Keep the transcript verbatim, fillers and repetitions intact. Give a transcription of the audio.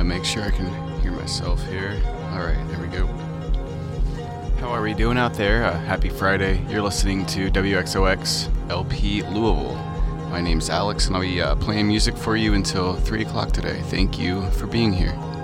make sure I can hear myself here. Alright, there we go. How are we doing out there? Uh, happy Friday. You're listening to W X O X L P Louisville. My name's Alex, and I'll be uh, playing music for you until three o'clock today. Thank you for being here.